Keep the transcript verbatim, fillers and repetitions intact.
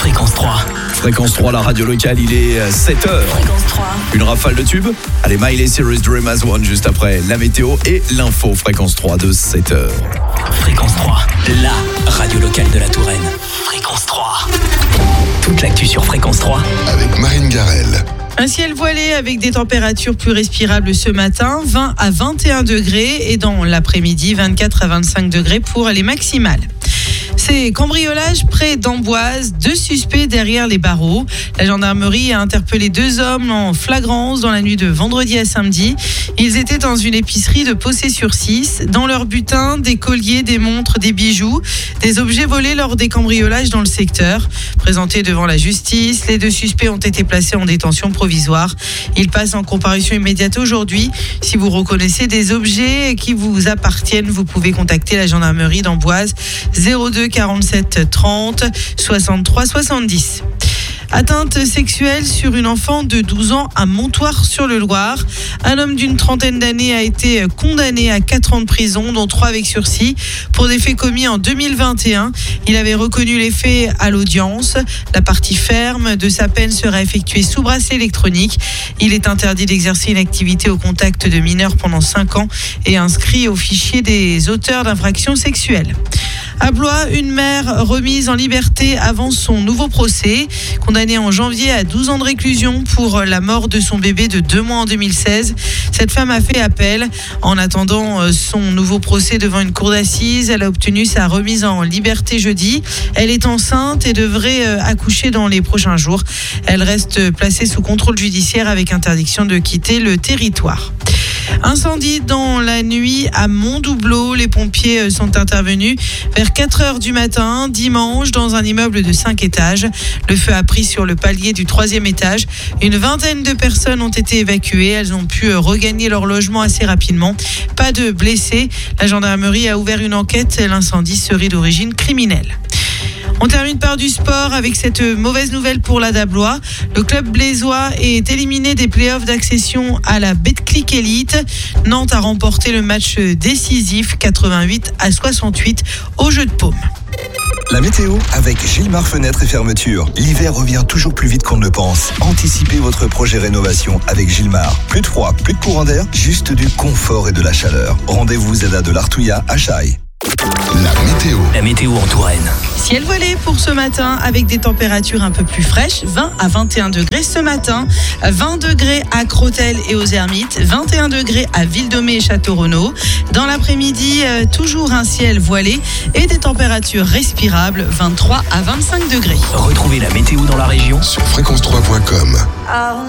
Fréquence trois. Fréquence trois, la radio locale, il est sept heures. Fréquence trois. Une rafale de tubes. Allez, Miley Cyrus, Dream as One, juste après la météo et l'info. Fréquence trois de sept heures. Fréquence trois, la radio locale de la Touraine. Fréquence trois. Toute l'actu sur Fréquence trois. Avec Marine Garel. Un ciel voilé avec des températures plus respirables ce matin, vingt à vingt et un degrés, et dans l'après-midi, vingt-quatre à vingt-cinq degrés pour les maximales. C'est cambriolage près d'Amboise, deux suspects derrière les barreaux. La gendarmerie a interpellé deux hommes en flagrance dans la nuit de vendredi à samedi. Ils étaient dans une épicerie de Possé-sur-Cisse. Dans leur butin, des colliers, des montres, des bijoux, des objets volés lors des cambriolages dans le secteur. Présentés devant la justice, les deux suspects ont été placés en détention provisoire. Ils passent en comparution immédiate aujourd'hui. Si vous reconnaissez des objets qui vous appartiennent, vous pouvez contacter la gendarmerie d'Amboise zéro deux quarante-sept trente soixante-trois soixante-dix. Atteinte sexuelle sur une enfant de douze ans à Montoire-sur-le-Loir. Un homme d'une trentaine d'années a été condamné à quatre ans de prison, dont trois avec sursis, pour des faits commis en deux mille vingt et un. Il avait reconnu les faits à l'audience. La partie ferme de sa peine sera effectuée sous bracelet électronique. Il est interdit d'exercer une activité au contact de mineurs pendant cinq ans et inscrit au fichier des auteurs d'infractions sexuelles. À Blois, une mère remise en liberté avant son nouveau procès. Condamnée en janvier à douze ans de réclusion pour la mort de son bébé de deux mois en deux mille seize. Cette femme a fait appel. En attendant son nouveau procès devant une cour d'assises, elle a obtenu sa remise en liberté jeudi. Elle est enceinte et devrait accoucher dans les prochains jours. Elle reste placée sous contrôle judiciaire avec interdiction de quitter le territoire. Incendie dans la nuit à Montdoubleau. Les pompiers sont intervenus vers quatre heures du matin, dimanche, dans un immeuble de cinq étages. Le feu a pris sur le palier du troisième étage. Une vingtaine de personnes ont été évacuées. Elles ont pu regagner leur logement assez rapidement. Pas de blessés. La gendarmerie a ouvert une enquête. L'incendie serait d'origine criminelle. On termine par du sport avec cette mauvaise nouvelle pour l'A D A Blois. Le club blésois est éliminé des playoffs d'accession à la Betclic Elite. Nantes a remporté le match décisif quatre-vingt-huit à soixante-huit au jeu de paume. La météo avec Gilmar Fenêtres et Fermetures. L'hiver revient toujours plus vite qu'on ne le pense. Anticipez votre projet rénovation avec Gilmar. Plus de froid, plus de courant d'air, juste du confort et de la chaleur. Rendez-vous Z A de l'Artouillat à Chaille. La météo. La météo en Touraine. Ciel voilé pour ce matin avec des températures un peu plus fraîches, vingt à vingt et un degrés ce matin, vingt degrés à Crotel et aux Ermites, vingt et un degrés à Ville-Domée et Château-Renaud. Dans l'après-midi, euh, toujours un ciel voilé et des températures respirables, vingt-trois à vingt-cinq degrés. Retrouvez la météo dans la région Sur fréquence trois point com.